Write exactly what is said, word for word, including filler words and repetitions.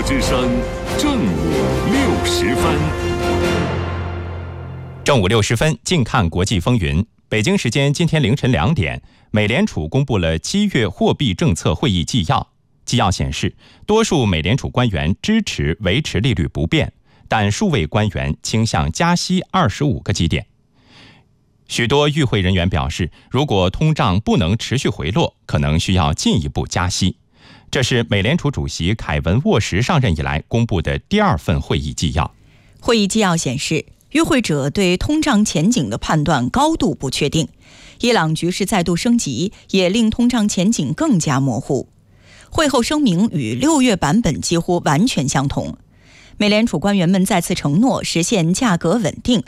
之声正午六时分， 正午六十分，近看国际风云。北京时间今天凌晨两点，美联储公布了七月货币政策会议纪要。纪要显示，多数美联储官员支持维持利率不变，但数位官员倾向加息二十五个基点。许多与会人员表示，如果通胀不能持续回落，可能需要进一步加息。这是美联储主席凯文·沃什上任以来公布的第二份会议纪要。 会议纪要显示，与会者对通胀前景的判断高度不确定，伊朗局势再度升级也令通胀前景更加模糊。会后声明与六月版本几乎完全相同。美联储官员们再次承诺实现价格稳定，